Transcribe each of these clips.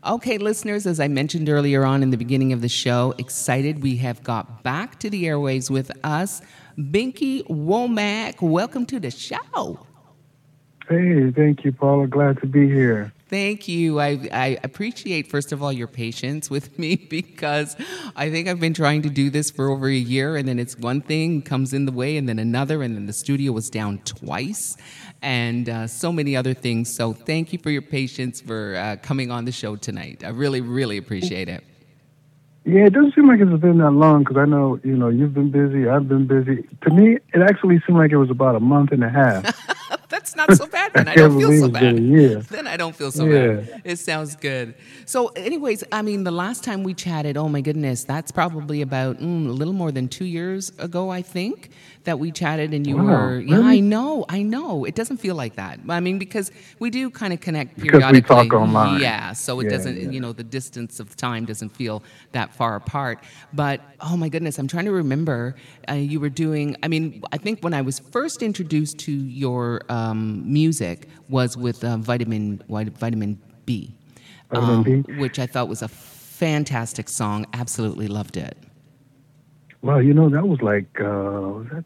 Okay, listeners, as I mentioned earlier on in the beginning of the show, excited we have got back to the airways with us, Binky Womack. Welcome to the show. Hey, thank you, Paula. Glad to be here. Thank you. I appreciate, first of all, your patience with me because I think I've been trying to do this for over a year, and then it's one thing comes in the way, and then another, and then the studio was down twice, and so many other things. So thank you for your patience for coming on the show tonight. I really, really appreciate it. Yeah, it doesn't seem like it's been that long because I know, you've been busy. I've been busy. To me, it actually seemed like it was about a month and a half. That's not so bad. I Then I can't don't feel believe so it's been a bad. year. Then I don't feel so Yeah. bad. It sounds good. So, anyways, I mean, the last time we chatted, oh my goodness, that's probably about a little more than 2 years ago, I think, that we chatted, and you Wow, were, yeah, really? I know. It doesn't feel like that. I mean, because we do kind of connect Because we periodically. talk online. Yeah, so it Yeah, doesn't, yeah. the distance of time doesn't feel that far apart. But oh my goodness, I'm trying to remember. You were doing. I mean, I think when I was first introduced to your music was with Vitamin B, Vitamin B. which I thought was a fantastic song. Absolutely loved it. Well, that was like, was that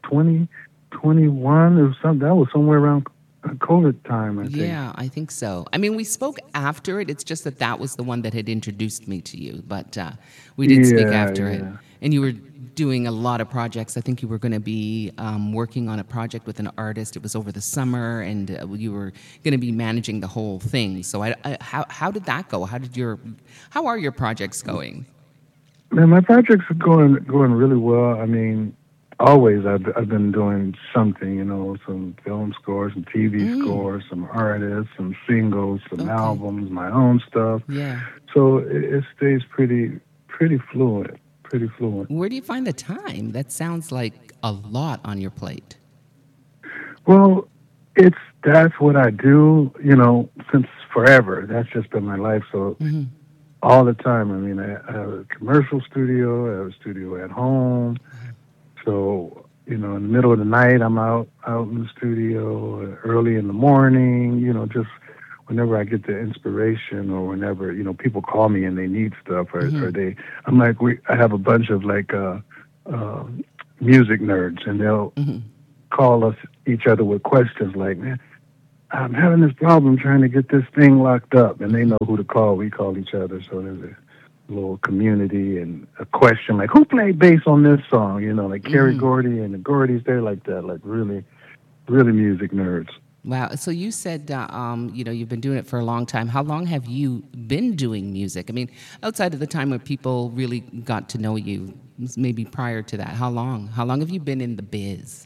2021 or something? That was somewhere around COVID time, I think. Yeah, I think so. I mean, we spoke after it. It's just that that was the one that had introduced me to you, but we did speak Yeah, after it. yeah. And you were doing a lot of projects. I think you were going to be working on a project with an artist. It was over the summer, and you were going to be managing the whole thing. So, how did that go? How are your projects going? Man, my projects are going really well. I mean, always I've been doing something, some film scores, some TV scores, some artists, some singles, some Okay. albums, my own stuff. Yeah. So it stays pretty fluent, pretty fluent. Where do you find the time? That sounds like a lot on your plate. Well, that's what I do, since forever. That's just been my life. So all the time. I mean, I have a commercial studio, I have a studio at home. So, in the middle of the night, I'm out in the studio, early in the morning, just whenever I get the inspiration or whenever, people call me and they need stuff or I'm like, I have a bunch of like, music nerds and they'll call us each other with questions like, man, I'm having this problem trying to get this thing locked up, and they know who to call. We call each other, so there's a little community and a question like, who played bass on this song? Like Kerry Gordy and the Gordys, they're like that, like really, really music nerds. Wow. So you said, you've been doing it for a long time. How long have you been doing music? I mean, outside of the time where people really got to know you, maybe prior to that, how long? How long have you been in the biz?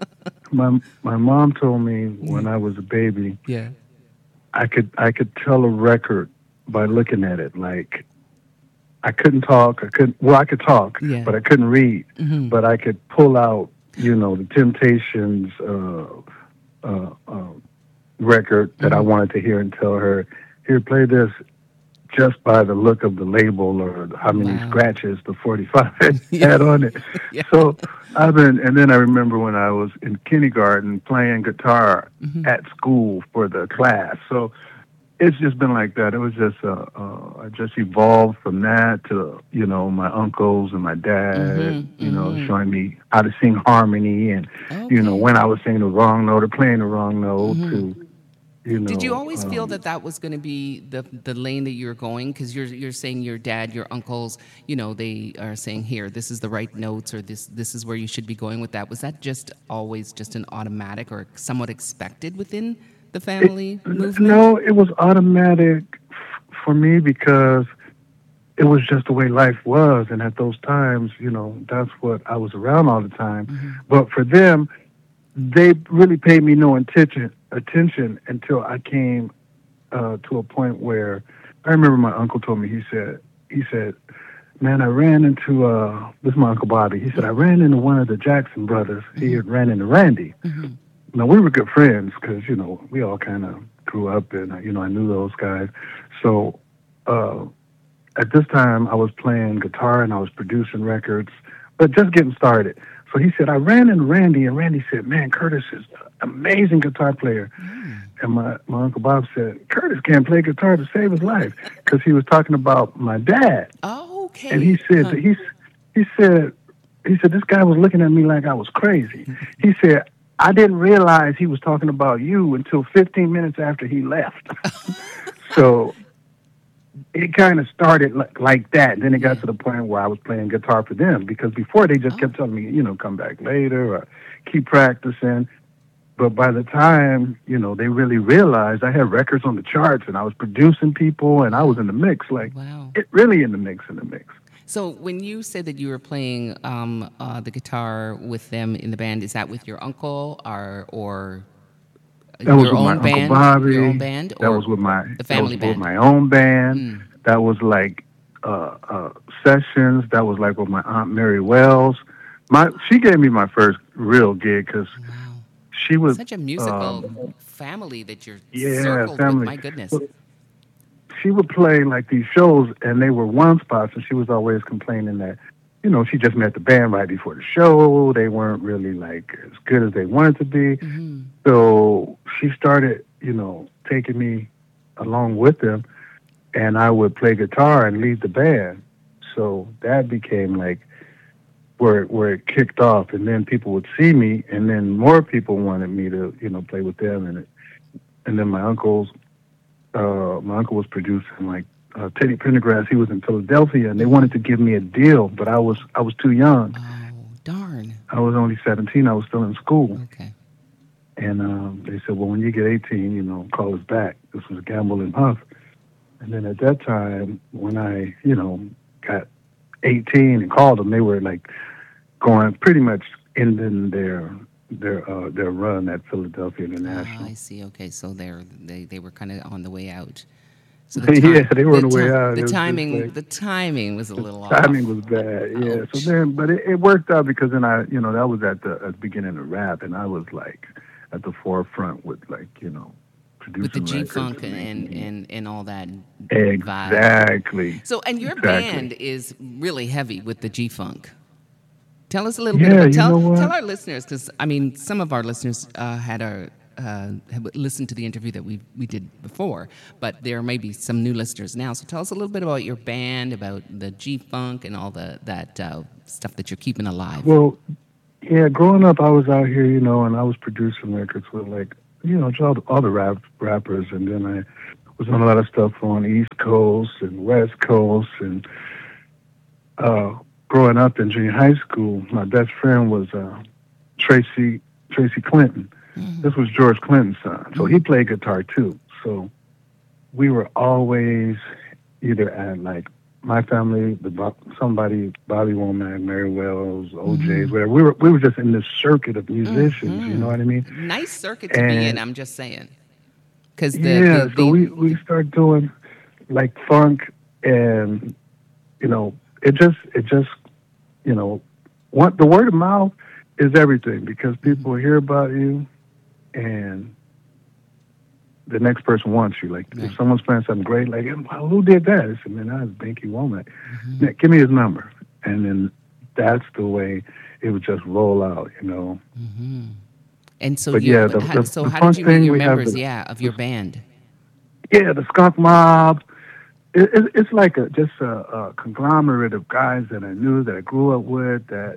My mom told me when I was a baby, Yeah. I could tell a record by looking at it. Like I couldn't talk. I could talk, Yeah. but I couldn't read. But I could pull out, the Temptations record that I wanted to hear and tell her, here, play this, just by the look of the label or how many Wow. scratches the 45 had on it. Yeah. So and then I remember when I was in kindergarten playing guitar at school for the class. So it's just been like that. It was just, I just evolved from that to, my uncles and my dad, showing me how to sing harmony and, Okay. when I was singing the wrong note or playing the wrong note to, Did you always feel that was going to be the lane that you were going? Because you're saying your dad, your uncles, they are saying, here, this is the right notes, or this is where you should be going with that. Was that just always just an automatic or somewhat expected within the family movement? No, it was automatic for me because it was just the way life was, and at those times, that's what I was around all the time. But for them, they really paid me no attention until I came to a point where I remember my uncle told me, he said, man, I ran into, this is my Uncle Bobby. He said, I ran into one of the Jackson brothers. He had ran into Randy. Now, we were good friends because, we all kind of grew up and, I knew those guys. So at this time, I was playing guitar and I was producing records, but just getting started. So he said, I ran into Randy, and Randy said, man, Curtis is amazing guitar player. And my Uncle Bob said, Curtis can't play guitar to save his life, because he was talking about my dad. Oh, okay. And he said, that he said, this guy was looking at me like I was crazy. He said, I didn't realize he was talking about you until 15 minutes after he left. So it kind of started like that. Then it got to the point where I was playing guitar for them, because before they just kept telling me, come back later or keep practicing. But by the time, they really realized I had records on the charts and I was producing people and I was in the mix, really in the mix. So when you said that you were playing the guitar with them in the band, is that with your uncle or that was your with own my band? Uncle Bobby. Your own band? That Or was with my the family band? With my own band. That was like sessions. That was like with my Aunt Mary Wells. She gave me my first real gig, because she was such a musical family that you're yeah, circled family. with. My goodness. Well, she would play like these shows, and they were one spots, and she was always complaining that, she just met the band right before the show. They weren't really like as good as they wanted to be. So she started, taking me along with them, and I would play guitar and lead the band. So that became like where it kicked off, and then people would see me, and then more people wanted me to, play with them, and then my uncle was producing like Teddy Pendergrass. He was in Philadelphia, and they wanted to give me a deal, but I was too young. Oh, darn! I was only 17. I was still in school. Okay. And they said, well, when you get 18, call us back. This was Gamble and Huff. And then at that time, when I, got 18 and called them, they were like going pretty much ending their run at Philadelphia International. I see. Okay, so they were kind of on the way out. So they were on the way out. The timing was a little off. Timing was bad. Yeah. Ouch. So then, but it worked out, because then I, that was at the beginning of rap, and I was like at the forefront with producing with the G-Funk records and all that exactly. Vibe. So, and your band is really heavy with the G-Funk. Tell us a little bit about tell our listeners, because some of our listeners have listened to the interview that we did before, but there may be some new listeners now. So tell us a little bit about your band, about the G-Funk and all that stuff that you're keeping alive. Well, yeah, growing up, I was out here, and I was producing records with all the rappers, and then I was on a lot of stuff on East Coast and West Coast, and growing up in junior high school, my best friend was Tracy Clinton. This was George Clinton's son, so he played guitar too. So we were always either at like my family, somebody, Bobby Womack, Mary Wells, OJ's, whatever. We were just in this circuit of musicians. You know what I mean? Nice circuit to be in. I'm just saying. Because so we started doing like funk, and it just the word of mouth is everything, because people hear about you, and the next person wants you. Like, if someone's playing something great, like, well, who did that? I said, man, that was Binky Womack. Give me his number. And then that's the way it would just roll out, And so, but how did you meet your members, of your band? Yeah, the Skunk Mob. It's like just a conglomerate of guys that I knew, that I grew up with, that,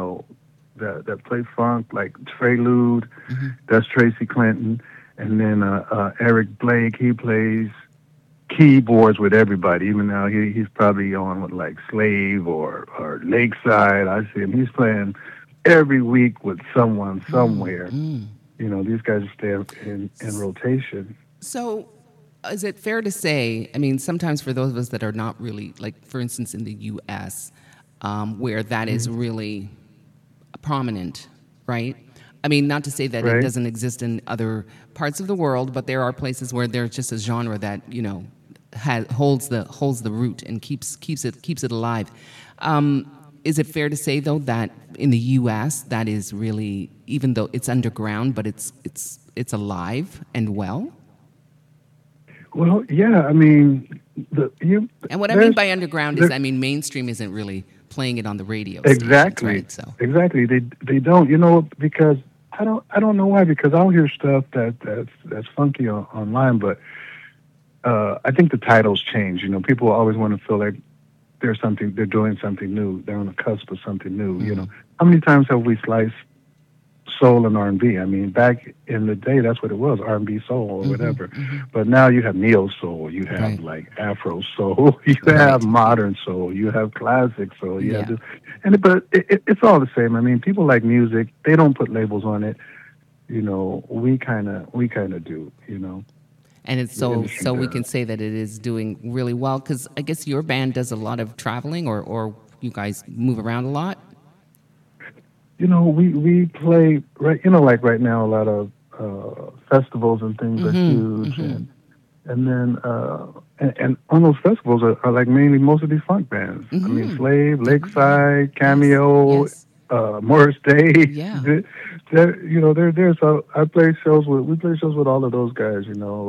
that play funk, like Prelude. That's Tracy Clinton. And then Eric Blake, he plays keyboards with everybody. Even now, he's probably on with like Slave or Lakeside. I see him. He's playing every week with someone somewhere. These guys stay in rotation. So is it fair to say, sometimes for those of us that are not really, like, for instance, in the U.S., where that is really prominent, right? Not to say that it doesn't exist in other parts of the world, but there are places where there's just a genre that holds the root and keeps it alive. Is it fair to say, though, that in the U.S. that is really, even though it's underground, but it's alive and well? Well, yeah. And what I mean by underground is, mainstream isn't really playing it on the radio. Exactly. Stations, right? So exactly, they don't. Because I don't know why, because I'll hear stuff that's funky online, but I think the titles change. People always want to feel like they're doing something new. They're on the cusp of something new. How many times have we sliced soul and R&B? I mean, back in the day, that's what it was, R&B soul or whatever. But now you have neo soul, you have Right. like Afro soul, you have Right. modern soul, you have classic soul, you have Yeah. this, but it's all the same. I mean, people like music; they don't put labels on it. We kind of do. And it's The so industry so we can does. say that it is doing really well because I guess your band does a lot of traveling, or you guys move around a lot. We play right. Like right now, a lot of festivals and things are huge, and then and on those festivals are like mainly most of these funk bands. I mean, Slave, Yeah. Lakeside, Yes. Cameo, Yes. Morris Day. Yeah. They're there. So I play shows with we play shows with all of those guys.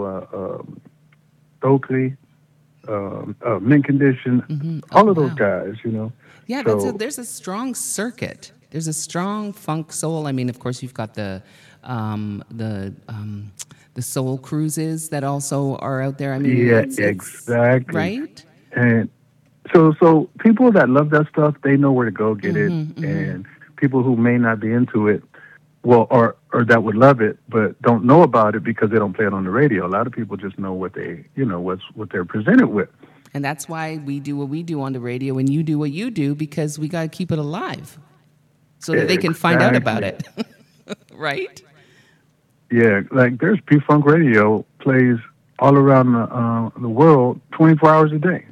Stokely, Mint Condition, Oh all of those wow. guys. Yeah, So there's a strong circuit. There's a strong funk soul. I mean, of course, you've got um, the um, the soul cruises that also are out there. I mean, yeah, it's exactly. right. And so people that love that stuff, they know where to go get it. And people who may not be into it, well, or that would love it, but don't know about it because they don't play it on the radio. A lot of people just know what they're presented with. And that's why we do what we do on the radio, and you do what you do because we got to keep it alive so that they can find out about Exactly. it, right? Yeah, like there's P Funk Radio plays all around the world, 24 hours a day.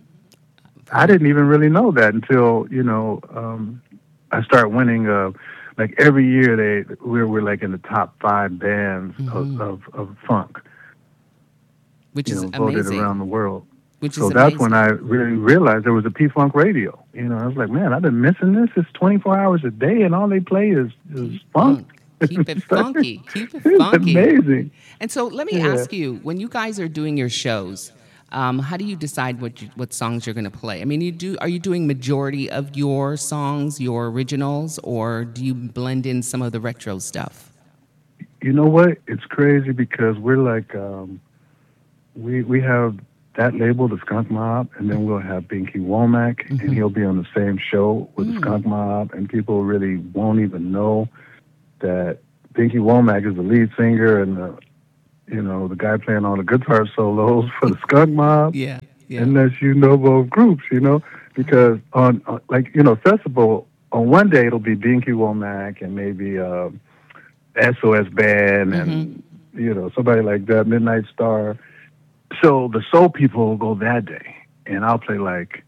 I didn't even really know that until I started winning. Like every year, we're like in the top 5 bands of funk. Which is Voted around amazing. the world. Which is So that's when amazing. I really realized there was a P Funk Radio. I was like, man, I've been missing this. It's 24 hours a day, and all they play is funk. Funk. Keep it funky. Keep it It's funky. amazing. And so let me Yeah. ask you, when you guys are doing your shows, how do you decide what songs you're going to play? I mean, are you doing majority of your songs, your originals, or do you blend in some of the retro stuff? You know what? It's crazy because we're like, we have that label, the Skunk Mob, and then we'll have Binky Womack, and he'll be on the same show with the Skunk Mob, and people really won't even know that Binky Womack is the lead singer and the guy playing all the guitar solos for the Skunk Mob, Yeah, yeah. unless you know both groups, because on like festival on one day it'll be Binky Womack and maybe SOS Band and somebody like that, Midnight Star. So the soul people will go that day, and I'll play like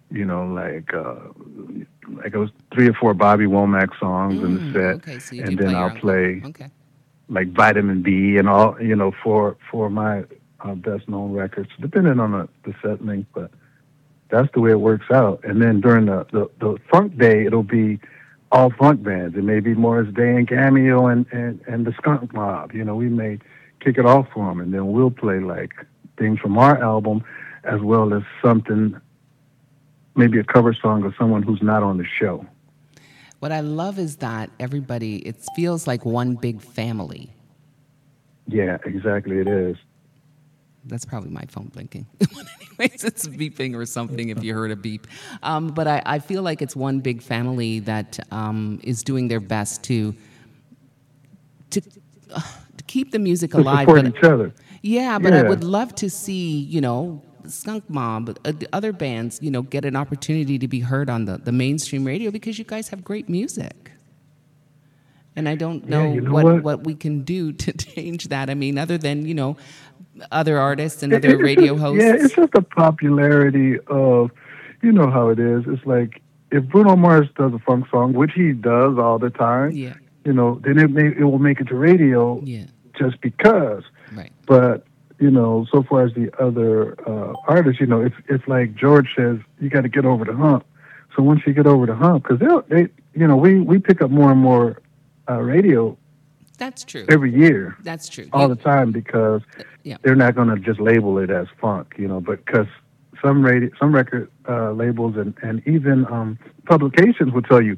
it was 3 or 4 Bobby Womack songs in the set, Okay, so you do and then play your I'll uncle. play Okay. like Vitamin B and all, for my best known records, depending on the set length. But that's the way it works out. And then during the funk day, it'll be all funk bands. It may be Morris Day and Cameo and the Skunk Mob. We may kick it off for them, and then we'll play like things from our album, as well as something, maybe a cover song of someone who's not on the show. What I love is that everybody, it feels like one big family. Yeah, exactly. It is. That's probably my phone blinking. Anyways, it's beeping or something if you heard a beep. But I feel like it's one big family that is doing their best to keep the music To alive. support But each other. yeah, but I Yeah. would love to see, Skunk Mob, the other bands, get an opportunity to be heard on the mainstream radio because you guys have great music. And I don't Yeah, know, you know what, what? we can do to change that. I mean, other than, other artists and It- other it's radio just, hosts. yeah, it's just the popularity of, you know how it is. It's like if Bruno Mars does a funk song, which he does all the time, Yeah, then it will make it to radio yeah, just because. right. But so far as the other artists, it's like George says, you got to get over the hump. So once you get over the hump, because we pick up more and more radio That's true. every year, That's true. all the time, because Yeah. they're not going to just label it as funk, but because some record labels and even publications will tell you,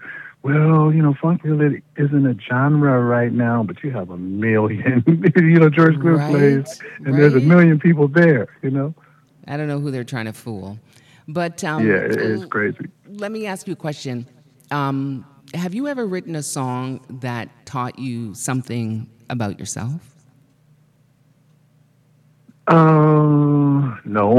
Well, funk really isn't a genre right now, but you have a million. George Clinton plays, Right, and there's a right. million people there. I don't know who they're trying to fool. But Yeah, it's crazy. let me ask you a question. Have you ever written a song that taught you something about yourself? No,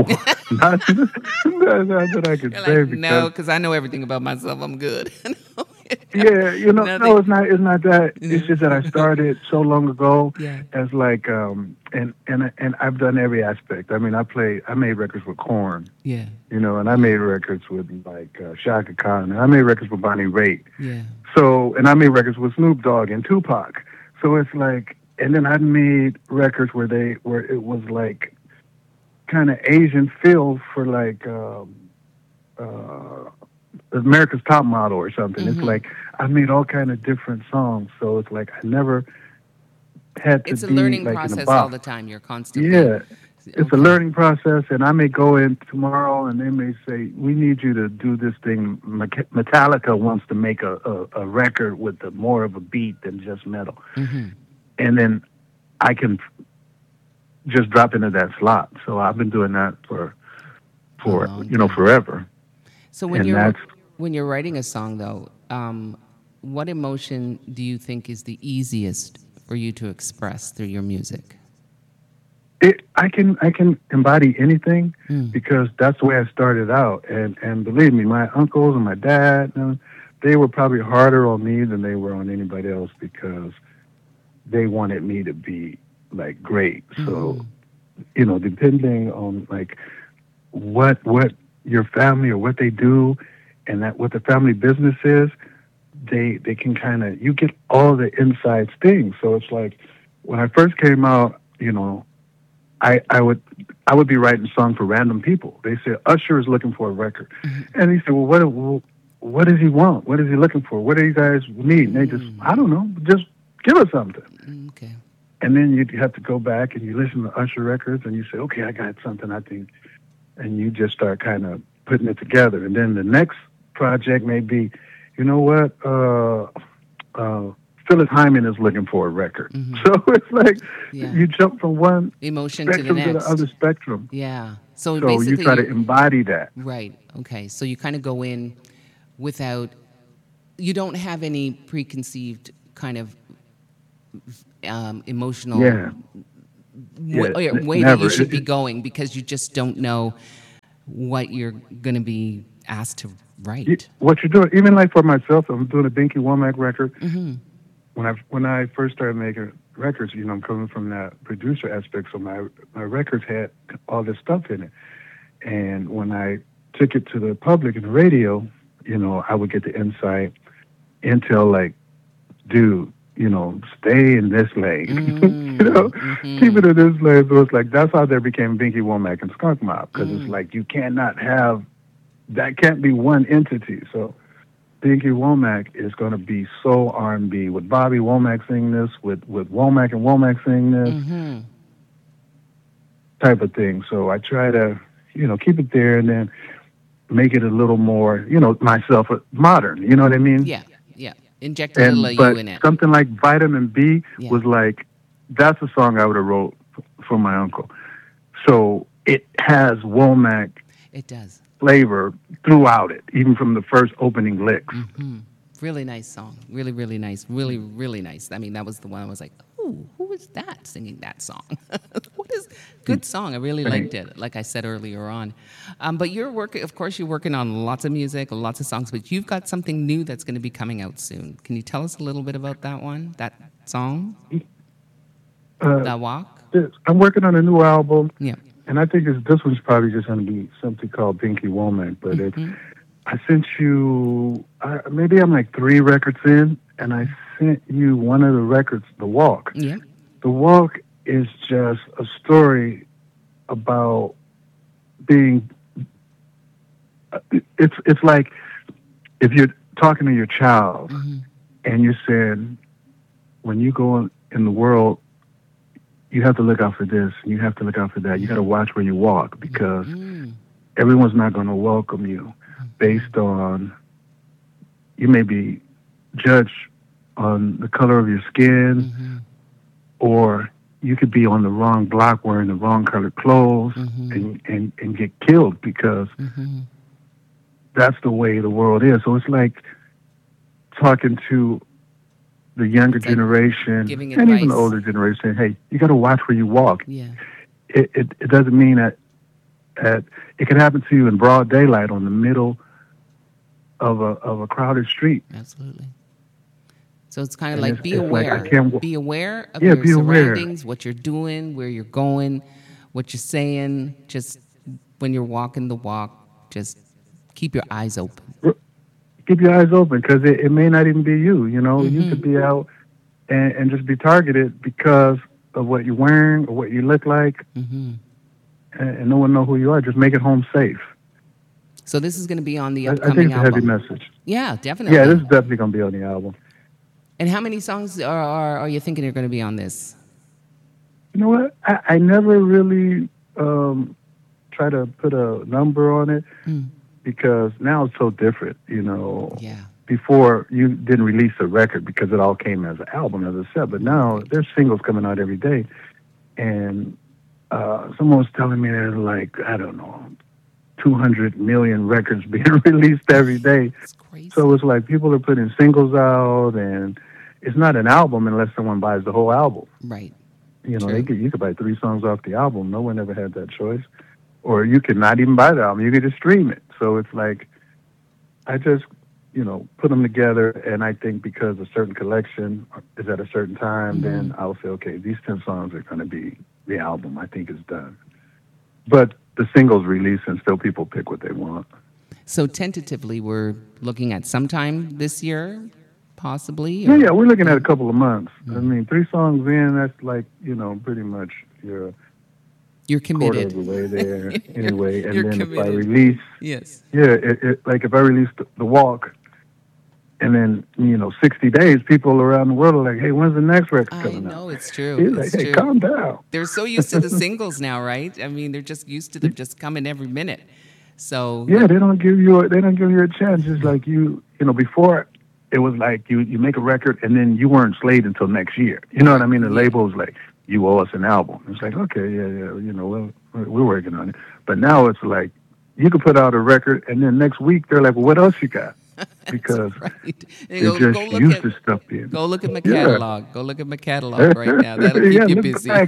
not that I could You're say like, because no, because I know everything about myself. I'm good. yeah, no, Nothing. it's not that. It's just that I No. started so long ago Yeah. as like and I've done every aspect. I mean, I made records with Korn, Yeah. and I made records with like Shaka Khan, and I made records with Bonnie Raitt. Yeah. So, and I made records with Snoop Dogg and Tupac. So it's like, and then I made records where it was like kind of Asian feel for like uh, America's Top Model or something. It's Hmm. like I made all kind of different songs. So it's like I never had to It's a be learning like in a process all box. the time. You're constantly, Yeah, it's a okay. learning process, and I may go in tomorrow, and they may say, "We need you to do this thing." Metallica wants to make a record with more of a beat than just metal, Hmm. and then I can just drop into that slot. So I've been doing that A long for time. forever, So and that's when you're writing a song, though, what emotion do you think is the easiest for you to express through your music? it. I can embody anything Mm. because that's the way I started out, and believe me, my uncles and my dad, they were probably harder on me than they were on anybody else because they wanted me to be like great. So Hmm. depending on like what your family or what they do, and that what the family business is, they can kind of you get all the inside things. So it's like when I first came out, I would be writing songs for random people. They said Usher is looking for a record, and he said, well, what does he want? What is he looking for? What do you guys need? And they just, I don't know, just give us something. Okay. And then you have to go back and you listen to Usher records and you say, okay, I got something I think, and you just start kind of putting it together. And then the next project may be, you know what, Phyllis Hyman is looking for a record. Hmm. So it's like Yeah. you jump from one Emotion to the spectrum to the other next. spectrum. Yeah. So So you basically, try to you embody that. right. Okay. So you kind of go in without, you don't have any preconceived kind of emotional Yeah, yeah, way that you never. should be going because you just don't know what you're going to be asked to write. What you're doing, even like for myself, I'm doing a Binky Womack record. Hmm. When I first started making records, I'm coming from that producer aspect, so my records had all this stuff in it. And when I took it to the public and the radio, I would get the intel like, dude, stay in this lane, keep Mm-hmm. it in this lane. So it's like that's how there became Binky Womack and Skunk Mob because it's Mm. like you cannot have that can't be one entity. So Binky Womack is going to be soul R&B with Bobby Womack singing this, with Womack and Womack singing this Mm-hmm. type of thing. So I try to, keep it there and then make it a little more, myself modern. You know what I mean? Yeah. Yeah. Inject a little of you But in it. something like Vitamin B Yeah. was like that's a song I would have wrote for my uncle. So it has Womack It does. flavor throughout it, even from the first opening licks. Hmm. Really nice song. Really, really nice. Really, really nice. I mean, that was the one I was like, oh, who is that singing that song? What is good song? I really liked Thank- it. Like I said earlier on, but you're working. Of course, you're working on lots of music, lots of songs. But you've got something new that's going to be coming out soon. Can you tell us a little bit about that one? That song, Uh, "The Walk." I'm working on a new album, Yeah. and I think this one's probably just going to be something called Binky Womack. But Hmm. I sent you, maybe I'm like 3 records in, and I sent you one of the records, The Walk. Yeah. The Walk is just a story about being. It's like if you're talking to your child Hmm. and you're saying, when you go in the world, you have to look out for this, and you have to look out for that. You got to watch where you walk because Mm. everyone's not going to welcome you based on you may be judge on the color of your skin, Mm-hmm. or you could be on the wrong block wearing the wrong colored clothes Mm-hmm. and get killed because Mm-hmm. that's the way the world is. So it's like talking to the younger It's like generation giving and even the advice. older generation, saying, "Hey, you got to watch where you walk." Yeah. It doesn't mean that it can happen to you in broad daylight on the middle of a crowded street, Absolutely. So it's kind of and like be it's like I aware. can't. Be aware of Yeah, your be aware. surroundings, what you're doing, where you're going, what you're saying. Just when you're walking the walk, just keep your eyes open. Keep your eyes open because it may not even be you. You know, you Mm-hmm. could be out and just be targeted because of what you're wearing or what you look like, Mm-hmm. and no one know who you are. Just make it home safe. So this is going to be on the I think upcoming it's a heavy album. message. Yeah, Yeah, this definitely. is definitely gonna be on the album. And how many songs are you thinking are going to be on this? You know what? I never really try to put a number on it Mm. because now it's so different. You know, Yeah. before you didn't release a record because it all came as an album, as I said, but now Right. there's singles coming out every day, and someone was telling me there's like I don't know 200 million records being released every day. It's So crazy. it's like people are putting singles out, and it's not an album unless someone buys the whole album. Right. You know, True. you could buy 3 songs off the album. No one ever had that choice. Or you could not even buy the album. You could just stream it. So it's like I just put them together, and I think because a certain collection is at a certain time, Mm-hmm. then I'll say, okay, these 10 songs are going to be the album. I think is done. But the singles release, and still people pick what they want. So tentatively, we're looking at sometime this year, possibly, Yeah, or yeah, we're looking at yeah. a couple of months. I Mm. mean, 3 songs in, that's like, pretty much you're a You're quarter of committed. the way there you're, anyway. And you're then if I committed. release, Yes. yeah, like if I release the walk, and then, 60 days, people around the world are like, hey, when's the next record I coming out? know it's true. He's like, It's hey, true. calm down. They're so used to the singles now, right? I mean, they're just used to them just coming every minute. So Yeah, they don't give you a chance. It's like before it was like you make a record and then you weren't slaved until next year. You know what I mean? The yeah, label was like, you owe us an album. It's like, okay, yeah, we're working on it. But now it's like you could put out a record and then next week they're like, well, what else you got? that's Because right. And they're go just look used at to stuff being. my Yeah. catalog. Go look at my catalog right now. That'll Yeah, keep you look busy. back.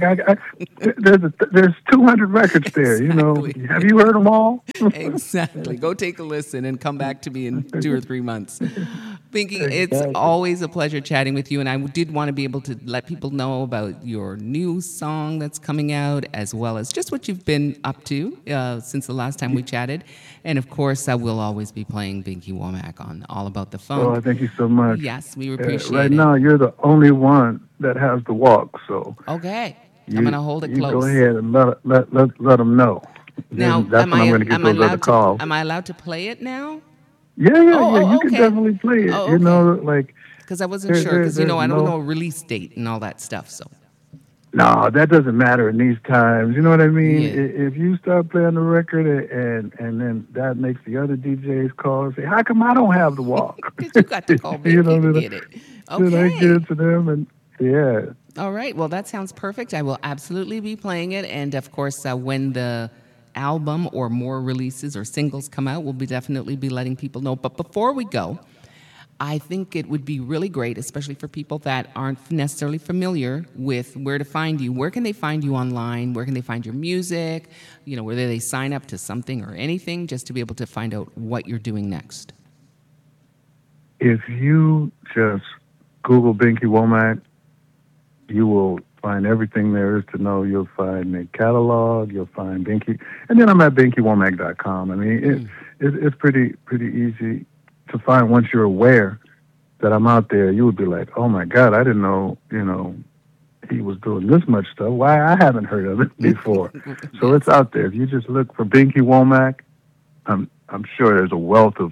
There's 200 records there. Exactly. Have you heard them all? Exactly. Go take a listen and come back to me in 2 or 3 months. Pinky, it's Exactly. always a pleasure chatting with you. And I did want to be able to let people know about your new song that's coming out, as well as just what you've been up to since the last time we chatted. And of course, I will always be playing Pinky Womack on All About the Oh, Funk. thank you so much. Yes, we Right appreciate it. now, you're the only one that has the walk, so Okay. I'm going you to hold it you go close. ahead and let them know. Now, Then that's when I'm going to get those other calls. am I allowed to play it now? Yeah, yeah, yeah. Oh, You oh, can okay. definitely play it. Oh, okay. Like Because I wasn't sure. Because there's I don't know no. a release date and all that stuff. So No, that doesn't matter in these times. You know what I mean? yeah, If you start playing the record and then that makes the other DJs call and say, "How come I don't have the walk?" because you got to call Binky to get it. Then I get Okay. it to them, and yeah, All right. Well, that sounds perfect. I will absolutely be playing it. And of course, when the album or more releases or singles come out, we'll be definitely be letting people know. But before we go, I think it would be really great, especially for people that aren't necessarily familiar with where to find you. Where can they find you online? Where can they find your music? Whether they sign up to something or anything, just to be able to find out what you're doing next. if you just Google Binky Womack, you will find everything there is to know. You'll find the catalog. You'll find Binky, and then I'm at BinkyWomack.com. I mean, it's pretty easy to find once you're aware that I'm out there. You would be like, oh my God, I didn't know, he was doing this much stuff. Why I haven't heard of it before? So it's out there. If you just look for Binky Womack, I'm sure there's a wealth of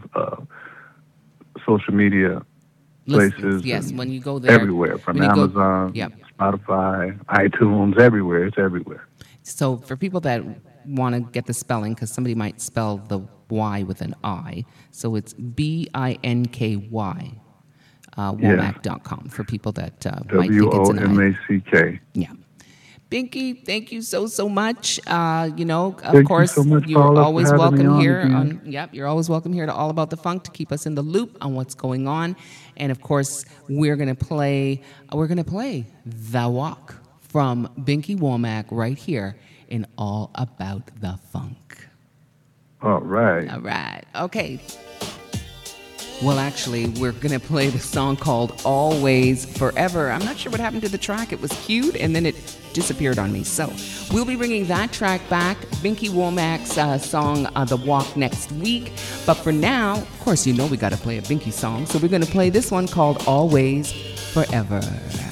social media places Yes, and when you go there, everywhere, from when you go, Amazon, yep. Spotify, iTunes, everywhere. It's everywhere. So for people that want to get the spelling, because somebody might spell the Y with an I, so it's Binky. Womack.com for people that might think it's an I. WOMACK. Yeah. Binky, thank you so much. Of Thank course, you so much, you're Paula, always for having me welcome on here. again. You're always welcome here to All About the Funk to keep us in the loop on what's going on. And of course, we're gonna play "The Walk" from Binky Womack right here in All About the Funk. All right. All right. Okay. Well, actually, we're going to play the song called Always Forever. I'm not sure what happened to the track. It was queued, and then it disappeared on me. So we'll be bringing that track back, Binky Womack's song, The Walk, next week. But for now, of course, we got to play a Binky song. So we're going to play this one called Always Forever.